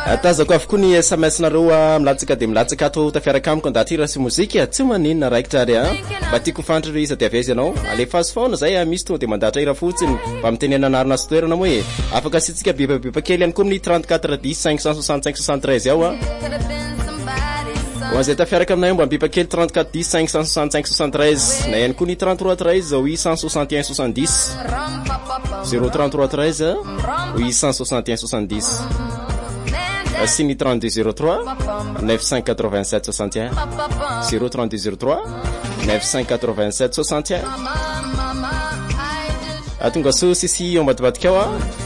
Atazako avokoa ny SMS nareo milatsaka de milatsaka ato tafiaraka amiko andatira sy mozika tsy maninona raikitra ary mba tiako fantratra isa de avezy ianao alefazy foana zay misy tonga de mandatra ira fotsiny mba mitenena anarina sy toerana moa afaka asitsika bibabiba kely ihany koa amin'ny 34 10 565 73 ao Oazay tafiaraka aminay mba mbipa kely 34 10 565 73 na ihany koa ny 33 13 861 70 033 13 861 70 Sy ny 3203 987 61 03203 987 61 Atunga so sisi on batbatkao